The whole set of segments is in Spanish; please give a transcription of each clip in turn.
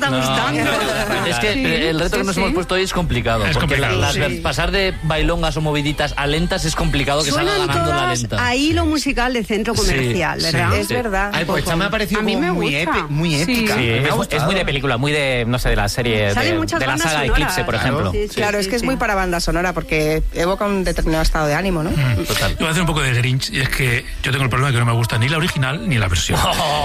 está gustando. Es que el reto que nos hemos puesto hoy es complicado. Porque pasar de bailongas o moviditas a lentas es complicado, que salga ganando la lenta. A hilo musical de centro comercial, ¿verdad? Es verdad. Ay, pues esta me ha parecido muy épica. Sí, es muy de película, muy de, no sé, de la serie, de la saga Eclipse, por ejemplo. Claro, es que es muy para banda sonora, porque evoca un determinado estado de ánimo, ¿no? Total. Yo voy a hacer un poco de Grinch, y es que yo tengo el problema de que no me gusta ni la original ni la versión.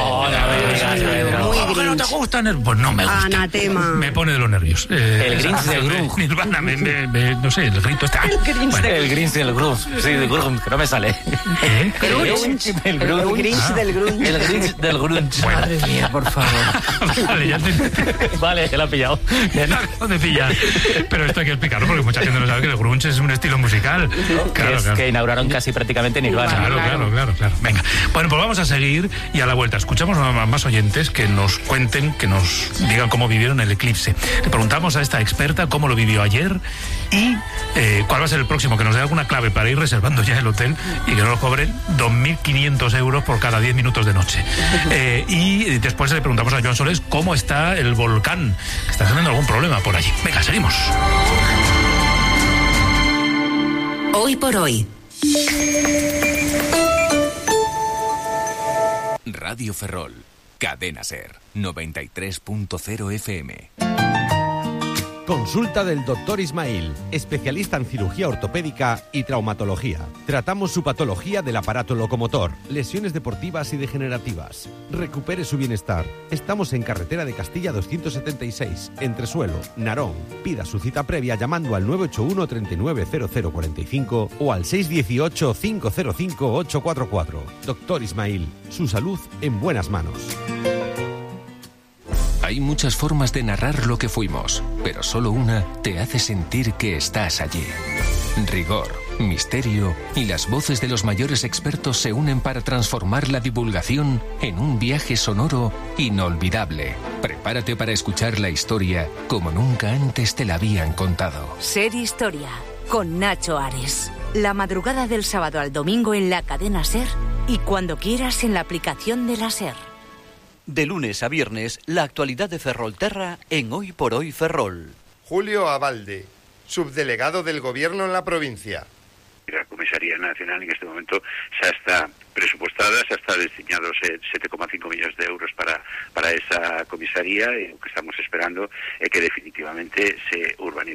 ¿Que no te gustan? Pues no me gusta. Anatema. Me pone de los nervios. El Grinch del Grunge. Nirvana, no sé, el grito está. El Grinch del Grunge. Sí, del Grunge, que no me sale. El Grinch del Grunge. El Grinch del Grunge. Madre mía, por favor. Vale, ya te... Vale, lo he pillado. No te pillas. Pero esto hay que explicarlo porque mucha gente no sabe que el grunge es un estilo musical. Claro. Que inauguraron casi prácticamente Nirvana. Claro. Venga. Bueno, pues vamos a seguir y a la vuelta escuchamos a más oyentes que nos cuenten, que nos digan cómo vivieron el eclipse. Le preguntamos a esta experta cómo lo vivió ayer y cuál va a ser el próximo, que nos dé alguna clave para ir reservando ya el hotel y que no nos cobren 2.500 euros por cada 10 minutos de noche. Y después le preguntamos a Joan Soles cómo está el volcán, que está teniendo algún problema por allí. Venga, seguimos. Hoy por hoy. Radio Ferrol, Cadena Ser, 93.0 FM. Consulta del Dr. Ismail, especialista en cirugía ortopédica y traumatología. Tratamos su patología del aparato locomotor, lesiones deportivas y degenerativas. Recupere su bienestar. Estamos en carretera de Castilla 276, Entresuelo, Narón. Pida su cita previa llamando al 981 390045 o al 618 505 844. Dr. Ismail, su salud en buenas manos. Hay muchas formas de narrar lo que fuimos, pero solo una te hace sentir que estás allí. Rigor, misterio y las voces de los mayores expertos se unen para transformar la divulgación en un viaje sonoro inolvidable. Prepárate para escuchar la historia como nunca antes te la habían contado. Ser Historia, con Nacho Ares. La madrugada del sábado al domingo en la cadena Ser y cuando quieras en la aplicación de la Ser. De lunes a viernes, la actualidad de Ferrolterra en Hoy por Hoy Ferrol. Julio Abalde, subdelegado del Gobierno en la provincia. La Comisaría Nacional en este momento ya está presupuestada, ya está destinado 7,5 millones de euros para esa comisaría, y lo que estamos esperando es que definitivamente se urbanice.